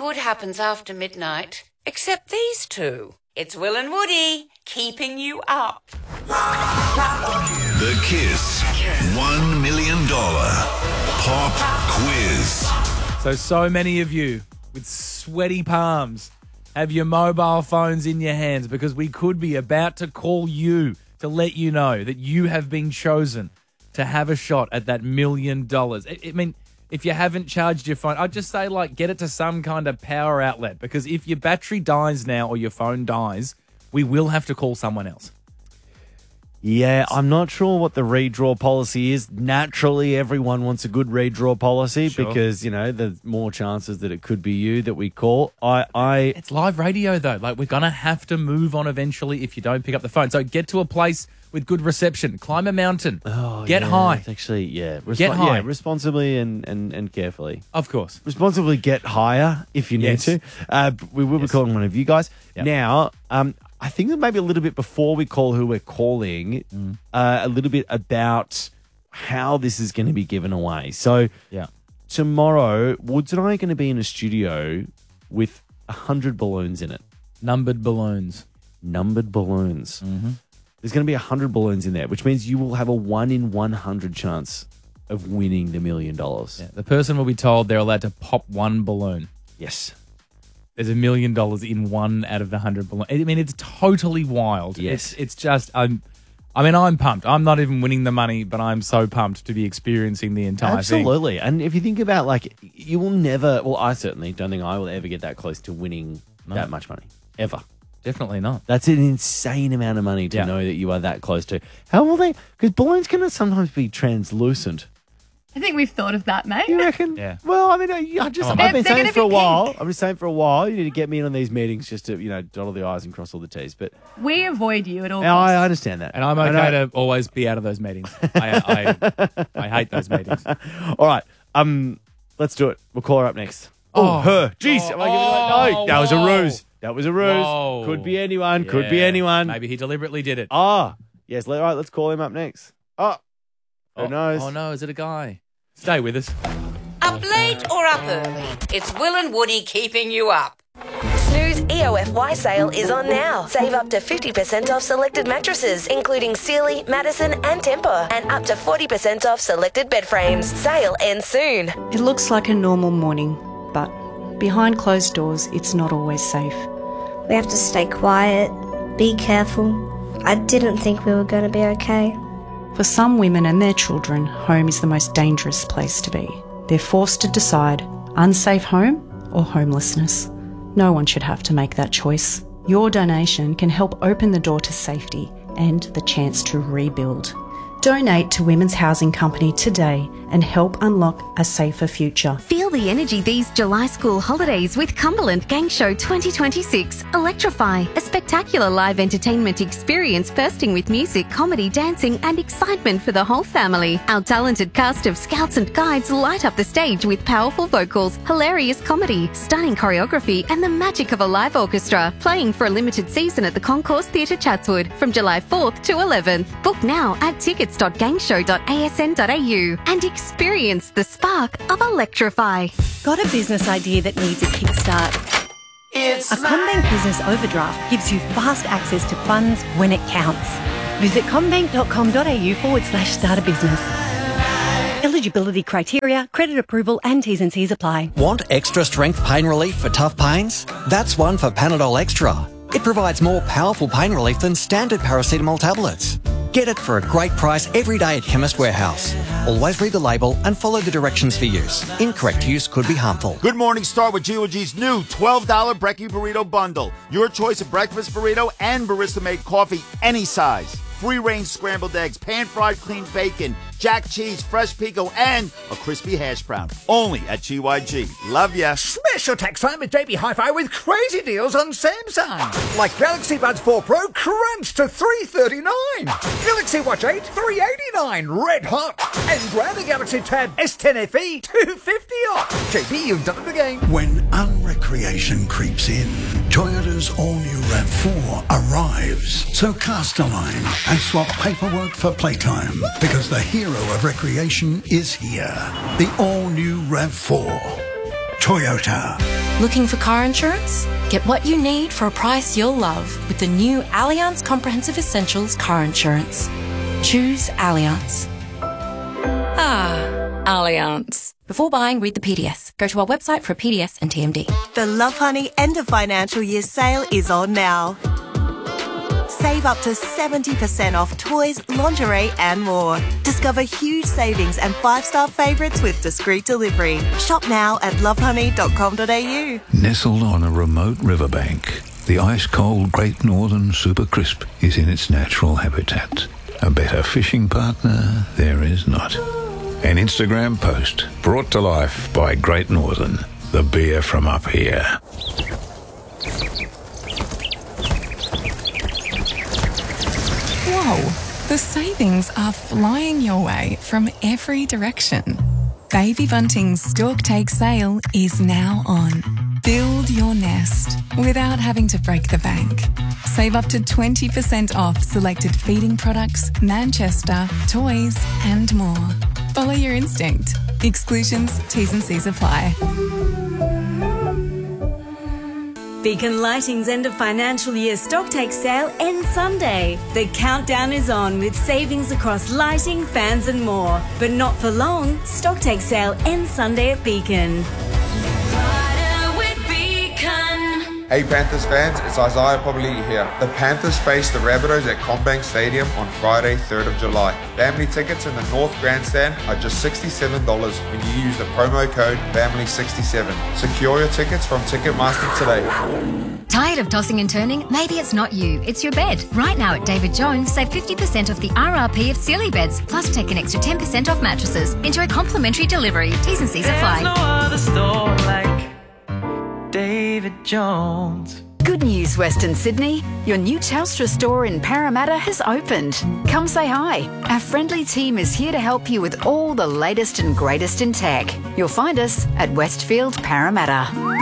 good happens after midnight, except these two. It's Will and Woody, keeping you up. The Kiss $1 million pop quiz. So many of you with sweaty palms have your mobile phones in your hands because we could be about to call you to let you know that you have been chosen to have a shot at that $1 million. I mean, if you haven't charged your phone, I'd just say, get it to some kind of power outlet, because if your battery dies now or your phone dies, we will have to call someone else. Yeah, I'm not sure what the redraw policy is. Naturally, everyone wants a good redraw policy because, there's more chances that it could be you that we call. It's live radio, though. We're going to have to move on eventually if you don't pick up the phone. So get to a place with good reception. Climb a mountain. Get high. It's actually, get high. Yeah, responsibly and carefully. Of course. Responsibly get higher if you need to. We will be calling one of you guys. Yep. Now, I think that maybe a little bit before we call who we're calling, a little bit about how this is going to be given away. So tomorrow, Woods and I are going to be in a studio with 100 balloons in it. Numbered balloons. Mm-hmm. There's going to be 100 balloons in there, which means you will have a 1 in 100 chance of winning the $1 million. Yeah, the person will be told they're allowed to pop one balloon. Yes. There's $1 million in one out of the 100 balloons. I mean, it's totally wild. Yes. It's just, I'm pumped. I'm not even winning the money, but I'm so pumped to be experiencing the entire thing. Absolutely. And if you think about, you will never, well, I certainly don't think I will ever get that close to winning that much money. Ever. Definitely not. That's an insane amount of money to know that you are that close to. How will they? Because balloons can sometimes be translucent. I think we've thought of that, mate. You reckon? Yeah. Well, I mean, I've been saying for a while. I'm just saying for a while, you need to get me in on these meetings just to, dot all the I's and cross all the T's. But we avoid you at all costs. I understand that. And I'm okay to always be out of those meetings. I hate those meetings. All right. Let's do it. We'll call her up next. Oh, her. Jeez. Am I giving it away? No, that was a ruse. That was a ruse. Whoa. Could be anyone. Yeah. Could be anyone. Maybe he deliberately did it. Yes. All right, let's call him up next. Who knows? Oh, no. Is it a guy? Stay with us. Up late or up early, it's Will and Woody keeping you up. Snooze EOFY sale is on now. Save up to 50% off selected mattresses, including Sealy, Madison and Tempur, and up to 40% off selected bed frames. Sale ends soon. It looks like a normal morning, but behind closed doors, it's not always safe. We have to stay quiet, be careful. I didn't think we were going to be okay. For some women and their children, home is the most dangerous place to be. They're forced to decide unsafe home or homelessness. No one should have to make that choice. Your donation can help open the door to safety and the chance to rebuild. Donate to Women's Housing Company today and help unlock a safer future. Feel the energy these July school holidays with Cumberland Gang Show 2026. Electrify, a spectacular live entertainment experience bursting with music, comedy, dancing and excitement for the whole family. Our talented cast of scouts and guides light up the stage with powerful vocals, hilarious comedy, stunning choreography and the magic of a live orchestra. Playing for a limited season at the Concourse Theatre Chatswood from July 4th to 11th. Book now at tickets.gangshow.asn.au and experience the spark of Electrify. Got a business idea that needs a kickstart? A CommBank Business Overdraft gives you fast access to funds when it counts. Visit commbank.com.au/start a business. Eligibility criteria, credit approval and T's and C's apply. Want extra strength pain relief for tough pains? That's one for Panadol Extra. It provides more powerful pain relief than standard paracetamol tablets. Get it for a great price every day at Chemist Warehouse. Always read the label and follow the directions for use. Incorrect use could be harmful. Good morning, start with GOG's new $12 Brekkie Burrito Bundle. Your choice of breakfast burrito and barista-made coffee, any size. Free-range scrambled eggs, pan-fried clean bacon, jack cheese, fresh pico, and a crispy hash brown. Only at GYG. Love ya. Smash your tax time with JB Hi-Fi with crazy deals on Samsung. Like Galaxy Buds 4 Pro, crunch to $339. Galaxy Watch 8, $389. Red hot. And grab the Galaxy Tab S10 FE, $250 off. JB, you've done it again. When unrecreation creeps in, Toyota's all-new RAV4 arrives. So cast a line and swap paperwork for playtime, because the hero of recreation is here. The all-new RAV4. Toyota. Looking for car insurance? Get what you need for a price you'll love with the new Allianz Comprehensive Essentials car insurance. Choose Allianz. Allianz. Before buying, read the PDS. Go to our website for a PDS and TMD. The Love Honey end of financial year sale is on now. Save up to 70% off toys, lingerie and more. Discover huge savings and 5-star favourites with discreet delivery. Shop now at lovehoney.com.au. Nestled on a remote riverbank, the ice-cold Great Northern Super Crisp is in its natural habitat. A better fishing partner there is not. An Instagram post brought to life by Great Northern, the beer from up here. Whoa, the savings are flying your way from every direction. Baby Bunting's Stork Take sale is now on. Build your nest without having to break the bank. Save up to 20% off selected feeding products, Manchester, toys and more. Follow your instinct. Exclusions, T's and C's apply. Beacon Lighting's end of financial year stocktake sale ends Sunday. The countdown is on with savings across lighting, fans and more. But not for long. Stocktake sale ends Sunday at Beacon. Hey Panthers fans, it's Isaiah Popoliti here. The Panthers face the Rabbitohs at CommBank Stadium on Friday, 3rd of July. Family tickets in the North Grandstand are just $67 when you use the promo code FAMILY67. Secure your tickets from Ticketmaster today. Tired of tossing and turning? Maybe it's not you, it's your bed. Right now at David Jones, save 50% off the RRP of Sealy beds, plus take an extra 10% off mattresses. Enjoy complimentary delivery. T's and C's apply. There's no other store like David Jones. Good news, Western Sydney. Your new Telstra store in Parramatta has opened. Come say hi. Our friendly team is here to help you with all the latest and greatest in tech. You'll find us at Westfield, Parramatta.